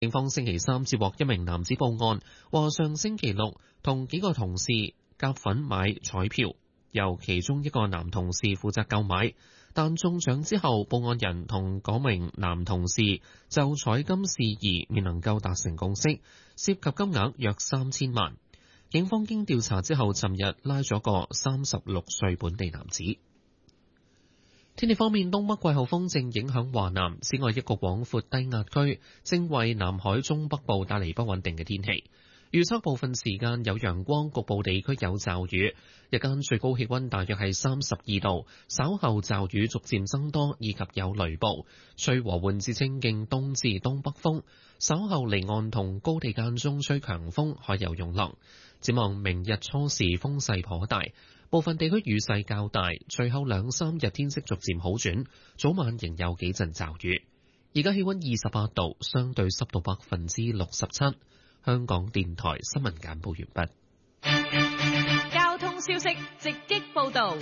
警方星期三接獲一名男子報案，話上星期六同幾個同事夾份買彩票，由其中一個男同事負責購買，但中獎之後，報案人同嗰名男同事就彩金事宜未能夠達成共識，涉及金額約3000萬。警方經調查之後，尋日拉咗個36歲本地男子。天氣方面，東北季候風正影響華南，此外一個廣闊低壓區正為南海中北部帶嚟不穩定嘅天氣。預測部分時間有陽光，局部地區有驟雨。日間最高氣溫大約係32度，稍後驟雨逐漸增多，以及有雷暴。吹和緩至清勁東至東北風，稍後離岸同高地間中吹強風，海有湧浪。展望明日初時風勢頗大，部分地區雨勢較大，隨後2-3日天色逐漸好轉，早晚仍有幾陣驟雨。而家氣溫28度，相對濕度67%。香港電台新聞簡報完畢。 交通消息直擊報道。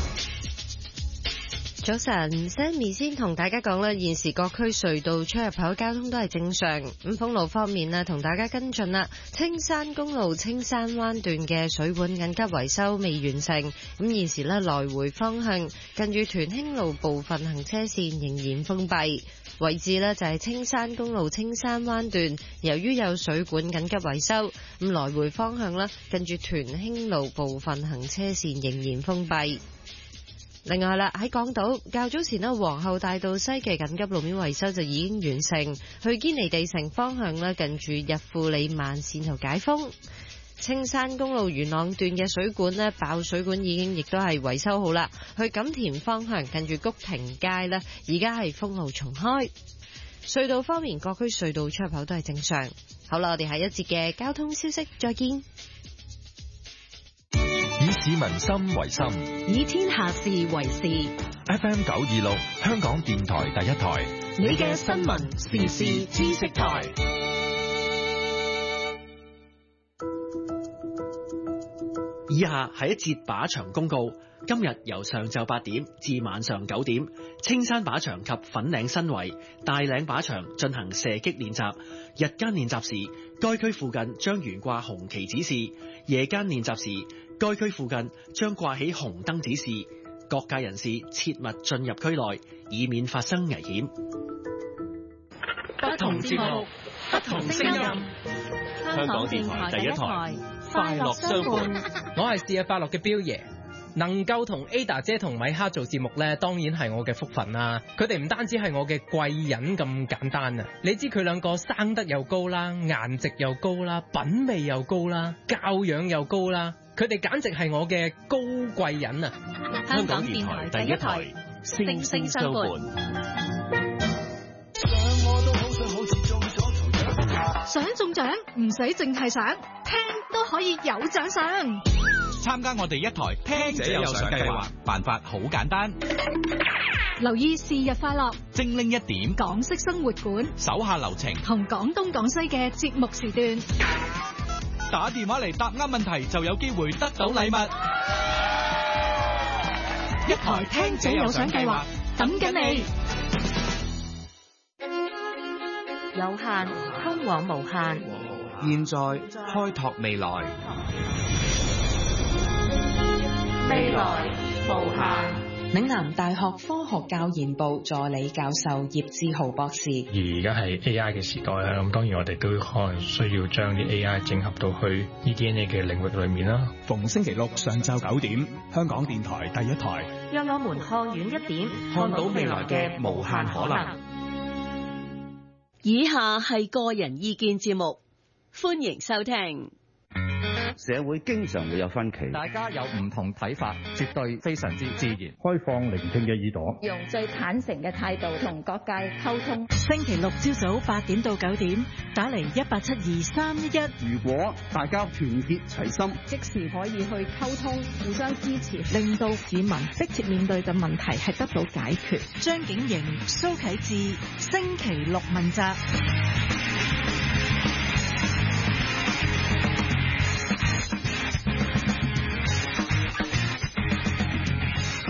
早晨 ，Sammy 先同大家講啦，現時各區隧道出入口交通都係正常。咁封路方面呢，同大家跟進啦。青山公路青山灣段嘅水管緊急維修未完成，咁現時呢，來回方向近住屯興路部分行車線仍然封閉。位置呢就係青山公路青山灣段，由於有水管緊急維修，咁來回方向呢近住屯興路部分行車線仍然封閉。另外啦，喺港島較早前呢，皇后大道西嘅緊急路面維修就已經完成，去堅尼地城方向呢近住日富里慢線就解封。青山公路元朗段嘅水管呢，爆水管亦都係維修好啦，去錦田方向近住谷亭街呢，而家係封路重開。隧道方面，各區隧道出入口都係正常。好啦，我哋下一節嘅交通消息再見。 以市民心為心， 以天下事為事。 FM 926，香港電台第一台， 你嘅新聞時事知識台。 以下係一節靶場公告。今日由上晝8點至晚上9點，青山靶場及粉嶺新圍、大嶺靶場進行射擊練習。日間練習時，該區附近將懸掛紅旗指示；夜間練習時，該區附近將掛起紅燈指示。各界人士切勿進入區內，以免發生危險。 不同節目，不同聲音。香港電台第一台，快樂相伴。 我係試日快樂嘅彪爺，能夠同 Ada 姐同米哈做節目呢，當然係我嘅福分啦。佢哋唔單止係我嘅貴人咁簡單啊！你知佢兩個生得又高啦，顏值又高啦，品味又高啦，教養又高啦，佢哋簡直係我嘅高貴人啊！ 香港電台第一台，聲聲相伴。 想中獎唔使淨係想，聽都可以有獎賞。 參加我哋一台聽者有獎計劃，辦法好簡單。 留意是日快樂， 精靈一點， 港式生活館， 手下留情， 同廣東廣西嘅節目時段。 打電話嚟答啱問題就有機會得到禮物。 一台聽者有獎計劃，等緊你。 有限通往無限， 現在開拓未來， 未來無限。 嶺南大學科學教研部助理教授葉志豪博士。 而家係 AI 嘅時代啦，咁當然我哋都可能需要將啲 AI 整合到去 eDNA 嘅領域裏面啦。 逢星期六上晝9點，香港電台第一台， 讓我們看遠一點，看到未來嘅無限可能。 以下係個人意見節目，歡迎收聽。 社會經常會有分歧， 大家有唔同睇法，絕對非常之自然。 開放聆聽嘅耳朵， 用最坦誠嘅態度同各界溝通。 星期六朝早8點到9點，打嚟1872311。 如果大家團結齊心， 即時可以去溝通，互相支持， 令到市民迫切面對嘅問題係得到解決。張景瑩、蘇啟智，星期六問責。 早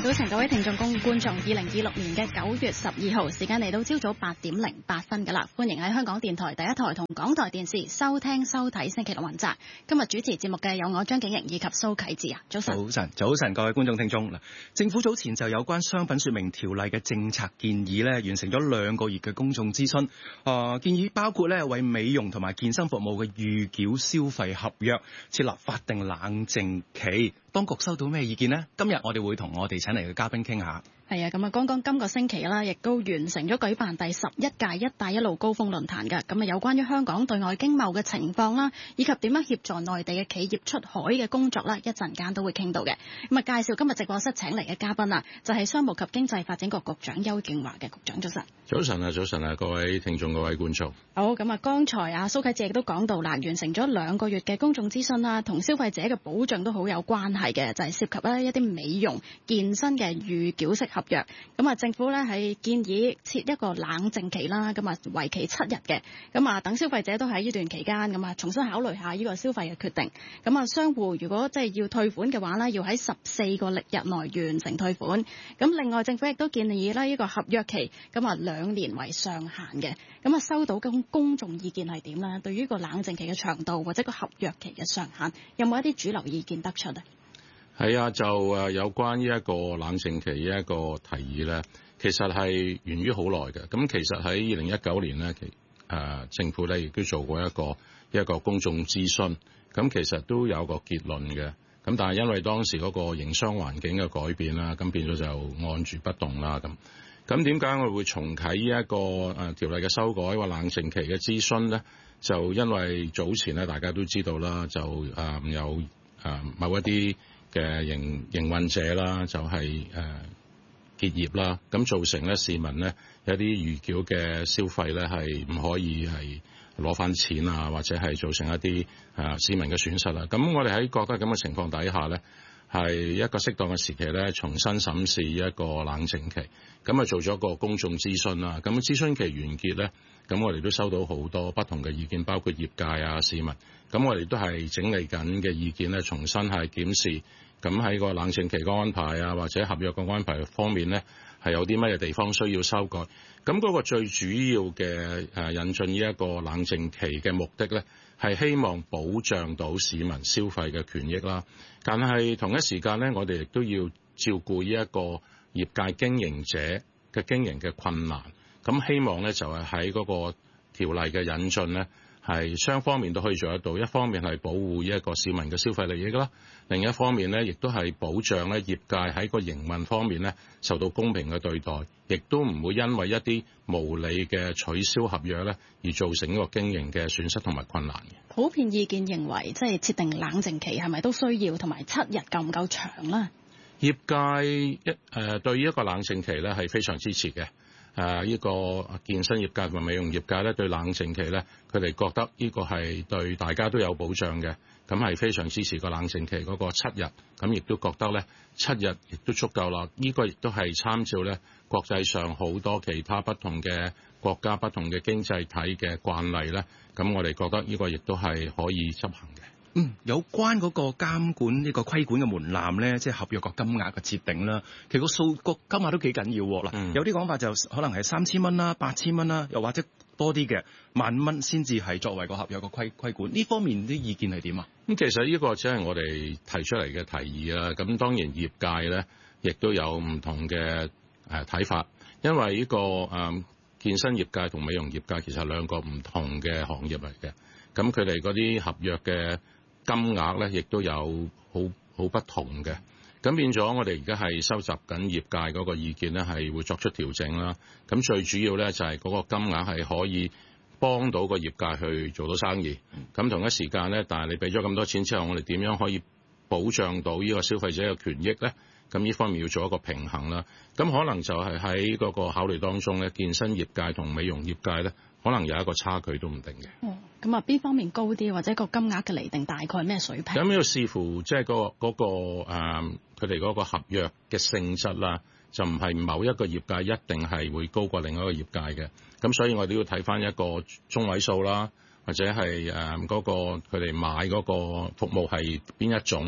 早晨各位聽眾觀眾，2026年嘅9月12號，時間嚟到朝早8點08分㗎啦。歡迎喺香港電台第一台同港台電視收聽收睇星期六問責。今日主持節目嘅有我張景瑩以及蘇啟智啊。早晨， 早晨，各位觀眾聽眾。政府早前就有關商品說明條例嘅政策建議咧，完成咗2個月嘅公眾諮詢。建議包括咧為美容同埋健身服務嘅預繳消費合約設立法定冷靜期。當局收到咩意見呢？今日我哋會同我哋請嚟嘅嘉賓傾下。 係啊，咁啊，剛剛今個星期啦，亦都完成咗舉辦第11屆一帶一路高峰論壇嘅。咁啊，有關於香港對外經貿嘅情況啦，以及點樣協助內地嘅企業出海嘅工作啦，一陣間都會傾到嘅。咁啊，介紹今日直播室請嚟嘅嘉賓啊，就係商務及經濟發展局局長邱建華嘅局長。早晨。 早晨啊，各位聽眾、各位觀眾。 好，咁啊，剛才啊蘇啟智亦都講到啦，完成咗2個月嘅公眾諮詢啦，同消費者嘅保障都好有關係嘅，就係涉及咧一啲美容、健身嘅預繳式合約。咁啊，政府咧係建議設一個冷靜期啦，咁啊為期7日嘅，咁啊等消費者都喺呢段期間咁啊重新考慮下呢個消費嘅決定。咁啊，商戶如果即係要退款嘅話咧，要喺14個曆日內完成退款。咁另外政府亦都建議咧呢個合約期咁啊2年為上限嘅。咁啊收到嘅公眾意見係點咧？對於個冷靜期嘅長度或者個合約期嘅上限，有冇一啲主流意見得出啊？ 係啊，就有關呢一個冷靜期呢一個提議咧，其實係源於好耐嘅。咁其實喺2019年咧，政府咧亦都做過一個公眾諮詢，咁其實都有個結論嘅。咁但係因為當時嗰個營商環境嘅改變啦，咁變咗就按住不動啦。咁點解我哋會重啟呢一個條例嘅修改或冷靜期嘅諮詢咧？就因為早前咧大家都知道啦，就有某一啲嘅營運者啦，就係結業啦，咁造成咧市民咧有啲預繳嘅消費咧係唔可以係攞翻錢啊，或者係造成一啲市民嘅損失啦。咁我哋喺覺得咁嘅情況底下咧，係一個適當嘅時期咧，重新審視一個冷靜期，咁啊做咗個公眾諮詢啦。咁諮詢期完結咧，咁我哋都收到好多不同嘅意見，包括業界啊、市民。咁我哋都係整理緊嘅意見咧，重新係檢視。咁喺個冷靜期嘅安排啊，或者合約嘅安排方面咧，係有啲乜嘢地方需要修改。咁嗰個最主要嘅引進呢一個冷靜期嘅目的咧，係希望保障到市民消費嘅權益啦。但係同一時間咧，我哋亦都要照顧呢一個業界經營者嘅經營嘅困難。咁希望咧就係喺嗰個條例嘅引進咧，係雙方面都可以做得到。一方面係保護呢一個市民嘅消費利益啦，另一方面咧亦都係保障咧業界喺個營運方面咧受到公平嘅對待，亦都唔會因為一啲無理嘅取消合約咧而造成一個經營嘅損失同埋困難嘅。 普遍意見認為，即係設定冷靜期係咪都需要，同埋7日夠唔夠長咧？ 業界對於一個冷靜期咧係非常支持嘅。呢個健身業界同埋美容業界咧對冷靜期咧，佢哋覺得呢個係對大家都有保障嘅，咁係非常支持個冷靜期嗰個7日，咁亦都覺得咧7日亦都足夠啦。呢個亦都係參照咧國際上好多其他不同嘅國家、不同嘅經濟體嘅慣例咧，咁我哋覺得呢個亦都係可以執行嘅。 有關嗰個監管呢個規管嘅門檻咧，即係合約個金額嘅設定啦，其實個金額都幾緊要喎。有啲講法就可能係3000蚊啦、8000蚊啦，又或者多啲嘅10000蚊先至係作為個合約個規管。呢方面啲意見係點啊？ 咁其實呢個只係我哋提出嚟嘅提議啦。咁當然業界咧亦都有唔同嘅睇法，因為呢個健身業界同美容業界其實係2個唔同嘅行業嚟嘅。咁佢哋嗰啲合約嘅金額咧，亦都有好不同嘅。咁變咗，我哋而家係收集緊業界嗰個意見咧，係會作出調整啦。咁最主要咧就係嗰個金額係可以幫到個業界去做到生意。咁同一時間咧，但係你俾咗咁多錢之後，我哋點樣可以保障到呢個消費者嘅權益咧？咁呢方面要做一個平衡啦。咁可能就係喺嗰個考慮當中咧，健身業界同美容業界咧，可能有一個差距都唔定嘅。 咁啊，邊方面高啲，或者個金額嘅釐定大概係咩水平？ 咁要視乎即係佢哋嗰個合約嘅性質啦，就唔係某一個業界一定係會高過另一個業界嘅。咁所以我哋要睇翻一個中位數啦，或者係嗰個佢哋買嗰個服務係邊一種啦。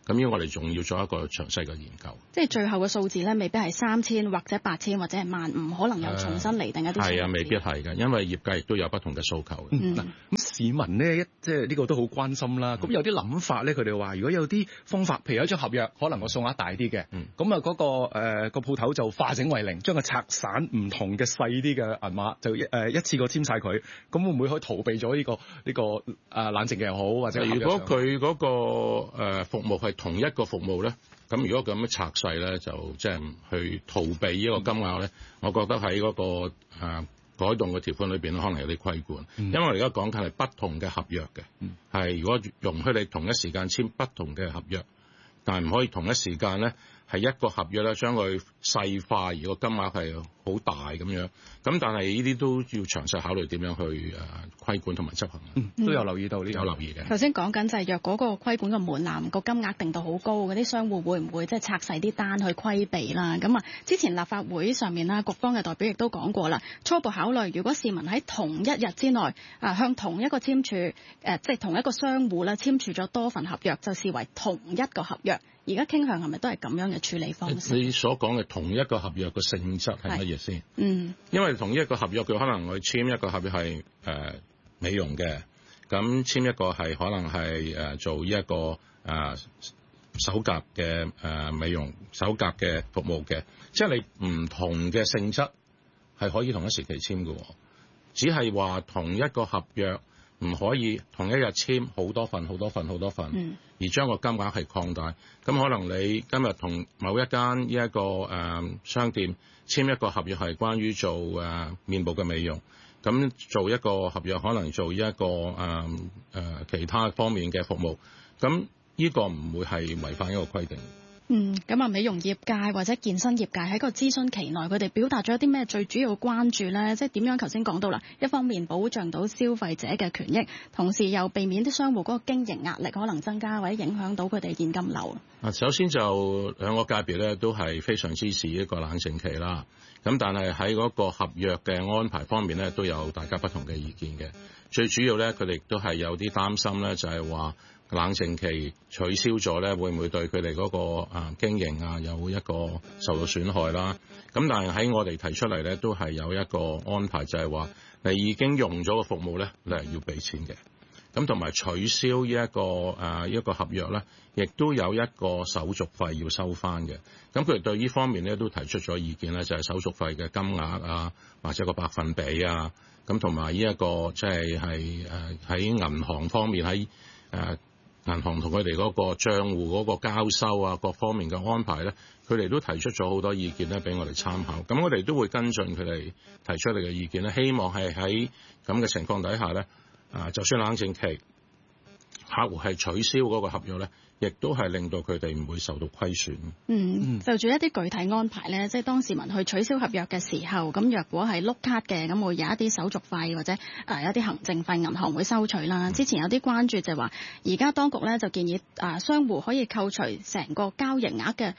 咁因為我哋仲要做一個詳細嘅研究。 即係最後嘅數字咧，未必係3000或者8000或者係15000，可能又重新釐定一啲。 係啊，未必係嘅，因為業界亦都有不同嘅訴求嘅。 咁市民咧即係呢個都好關心啦。咁有啲諗法咧，佢哋話如果有啲方法，譬如有一張合約，可能個數額大啲嘅，咁啊嗰個鋪頭就化整為零，將佢拆散唔同嘅細啲嘅銀碼，就一次過簽晒佢。咁會唔會可以逃避咗呢個冷靜期又好，或者如果佢嗰個服務係同一個服務咧，咁如果咁樣拆細咧，就即係去逃避呢個金額咧，我覺得喺嗰個改動嘅條款裏邊可能有啲規管，因為我而家講緊係不同嘅合約嘅，係如果容許你同一時間簽不同嘅合約，但係唔可以同一時間咧係一個合約咧將佢細化，而個金額係好大咁樣。咁但係呢啲都要詳細考慮點樣去規管同埋執行。 都有留意到呢， 有留意嘅。 頭先講緊就係若嗰個規管嘅門檻個金額定到好高，嗰啲商戶會唔會即係拆細啲單去規避啦？咁啊，之前立法會上面啦，局方嘅代表亦都講過啦，初步考慮如果市民喺同一日之內向同一個簽署即係同一個商戶啦簽署咗多份合約，就視為同一個合約。而家傾向係咪都係咁樣嘅處理方式？ 你所講嘅同一個合約嘅性質係乜嘢先？因為同一個合約佢可能會簽一個合約係美容嘅，咁簽一個係可能係做一個手甲嘅美容手甲嘅服務嘅，即係你唔同嘅性質係可以同一時期簽嘅，只係話同一個合約唔可以同一日簽好多份，而將個金額係擴大。咁可能你今日同某一間呢一個商店簽一個合約係關於做面部嘅美容，咁做一個合約可能做一個其他方面嘅服務，咁呢個唔會係違反一個規定。 咁美容業界或者健身業界喺個諮詢期內，佢哋表達咗一啲咩最主要關注呢？即係點樣？頭先講到啦，一方面保障到消費者嘅權益，同時又避免啲商戶嗰個經營壓力可能增加，或者影響到佢哋現金流。 首先就兩個界別咧都係非常支持一個冷靜期啦。咁但係喺嗰個合約嘅安排方面咧，都有大家不同嘅意見嘅。最主要咧，佢哋都係有啲擔心咧，就係話冷靜期取消咗咧，會唔會對佢哋嗰個經營有一個受到損害啦？咁但係喺我哋提出嚟咧，都係有一個安排，就係話你已經用咗個服務咧，你係要俾錢嘅。咁同埋取消一個合約咧，亦都有一個手續費要收翻嘅。咁佢哋對呢方面咧都提出咗意見咧，就係手續費嘅金額或者個百分比咁同埋呢一個即係喺銀行方面喺銀行同佢哋嗰個帳戶嗰個交收各方面嘅安排咧，佢哋都提出咗好多意見咧，俾我哋參考。咁我哋都會跟進佢哋提出嚟嘅意見咧，希望係喺咁嘅情況底下咧，就算冷靜期客戶係取消嗰個合約咧，亦都係令到佢哋唔會受到虧損。 就住一啲具體安排咧，即係當市民去取消合約嘅時候，咁若果係碌卡嘅，咁會有一啲手續費或者一啲行政費，銀行會收取啦。之前有啲關注就係話，而家當局咧就建議商戶可以扣除成個交易額嘅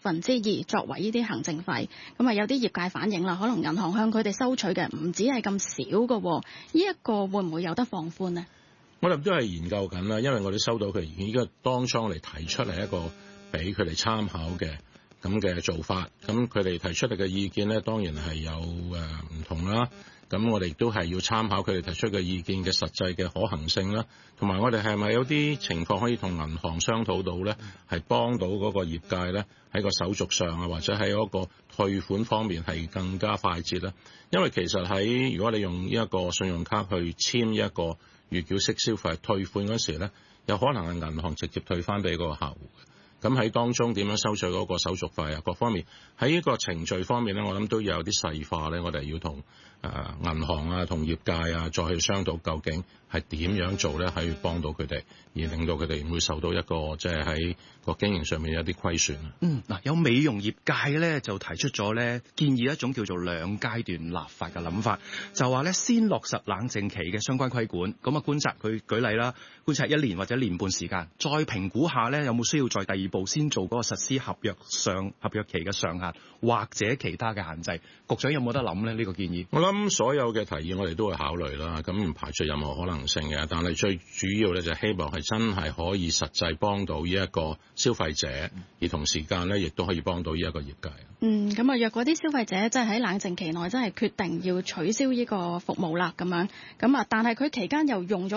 2%作為呢啲行政費。咁有啲業界反映啦，可能銀行向佢哋收取嘅唔止係咁少㗎，呢一個會唔會有得放寬呢？ 我哋都係研究緊啦，因為我哋收到佢依家當初嚟提出嚟一個俾佢哋參考嘅咁嘅做法，咁佢哋提出嚟嘅意見咧，當然係有唔同啦。咁我哋都係要參考佢哋提出嘅意見嘅實際嘅可行性啦，同埋我哋係咪有啲情況可以同銀行商討到咧，係幫到嗰個業界咧喺個手續上或者喺嗰個退款方面係更加快捷咧？因為其實喺如果你用呢一個信用卡去簽一個預繳式消費退款嗰時咧，有可能係銀行直接退翻俾嗰個客戶嘅。咁喺當中點樣收取嗰個手續費各方面喺呢個程序方面咧，我諗都有啲細化咧，我哋要同銀行同業界再去商討究竟係點樣做咧，係幫到佢哋，而令到佢哋唔會受到一個即係喺個經營上面有啲虧損。 有美容業界咧就提出咗咧建議一種叫做2階段立法嘅諗法，就話咧先落實冷靜期嘅相關規管，咁觀察佢舉例啦，觀察1年或者1年半時間，再評估下咧有冇需要再第二第二步先做嗰個實施合約期嘅上限，或者其他嘅限制。局長有冇得諗咧？呢個建議， 我諗所有嘅提議我哋都會考慮啦，咁唔排除任何可能性嘅。但係最主要咧就希望係真係可以實際幫到呢一個消費者，而同時間咧亦都可以幫到呢一個業界。 咁啊，若果啲消費者真係喺冷靜期內真係決定要取消呢個服務啦，咁樣，但係佢期間又用咗